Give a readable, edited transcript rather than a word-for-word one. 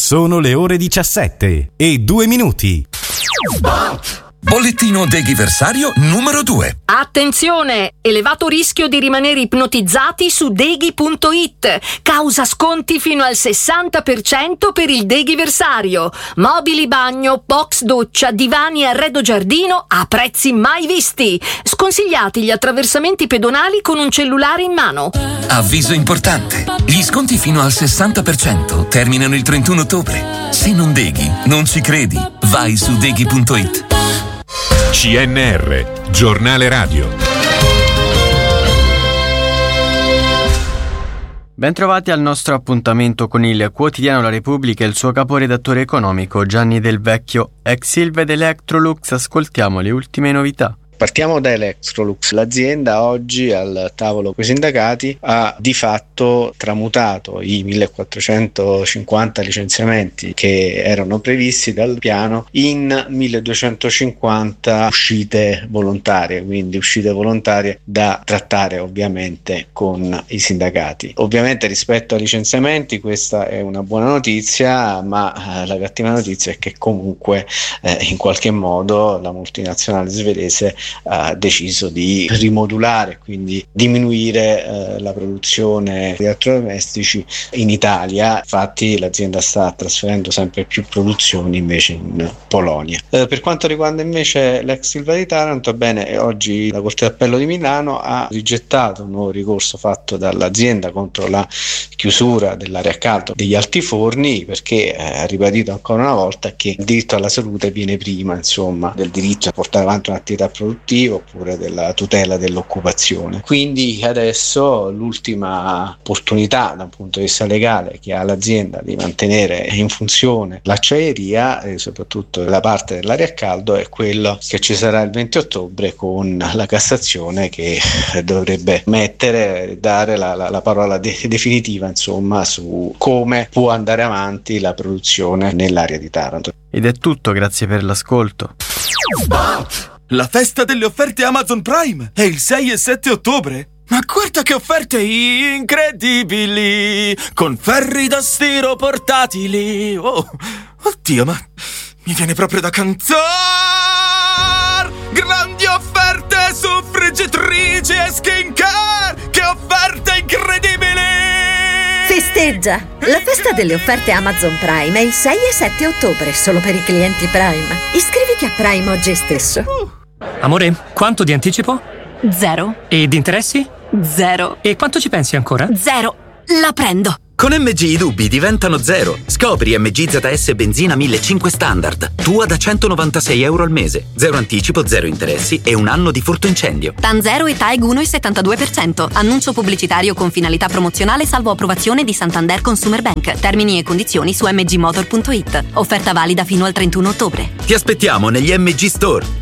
Sono le ore 17:02. Bollettino deghiversario numero 2. Attenzione! Elevato rischio di rimanere ipnotizzati su deghi.it. Causa sconti fino al 60% per il deghiversario. Mobili bagno, box doccia, divani e arredo giardino a prezzi mai visti. Sconsigliati gli attraversamenti pedonali con un cellulare in mano. Avviso importante. Gli sconti fino al 60% terminano il 31 ottobre. Se non deghi, non ci credi. Vai su deghi.it. CNR, giornale radio. Bentrovati al nostro appuntamento con il quotidiano La Repubblica e il suo caporedattore economico Gianni Del Vecchio, ex Silva ed Electrolux. Ascoltiamo le ultime novità. Partiamo da Electrolux. L'azienda oggi al tavolo con i sindacati ha di fatto tramutato i 1450 licenziamenti che erano previsti dal piano in 1250 uscite volontarie, quindi uscite volontarie da trattare ovviamente con i sindacati. Ovviamente rispetto ai licenziamenti questa è una buona notizia, ma la cattiva notizia è che comunque in qualche modo la multinazionale svedese ha deciso di rimodulare, quindi diminuire la produzione di elettrodomestici in Italia. Infatti l'azienda sta trasferendo sempre più produzioni invece in Polonia. Per quanto riguarda invece l'ex Silva di Taranto, bene, oggi la Corte d'Appello di Milano ha rigettato un nuovo ricorso fatto dall'azienda contro la chiusura dell'area a caldo degli altiforni, perché ha ribadito ancora una volta che il diritto alla salute viene prima, insomma, del diritto a portare avanti un'attività produttiva oppure della tutela dell'occupazione. Quindi adesso l'ultima opportunità da un punto di vista legale che ha l'azienda di mantenere in funzione l'acciaieria e soprattutto la parte dell'area a caldo è quello che ci sarà il 20 ottobre con la Cassazione che dovrebbe dare la parola definitiva, insomma, su come può andare avanti la produzione nell'area di Taranto. Ed è tutto, grazie per l'ascolto. La festa delle offerte Amazon Prime è il 6 e 7 ottobre. Ma guarda che offerte incredibili! Con ferri da stiro portatili. Oh, oddio, ma mi viene proprio da cantare! Grandi offerte su friggitrici e skincare! Che offerte incredibili! Festeggia! La festa delle offerte Amazon Prime è il 6 e 7 ottobre, solo per i clienti Prime. Iscriviti a Prime oggi stesso. Amore, quanto di anticipo? 0. E di interessi? 0. E quanto ci pensi ancora? 0. La prendo. Con MG i dubbi diventano 0. Scopri MG ZS Benzina 1500 Standard. Tua da €196 al mese. 0 anticipo, 0 interessi e un anno di furto incendio. TAN 0 e TAEG 1,72%. Annuncio pubblicitario con finalità promozionale salvo approvazione di Santander Consumer Bank. Termini e condizioni su mgmotor.it. Offerta valida fino al 31 ottobre. Ti aspettiamo negli MG Store.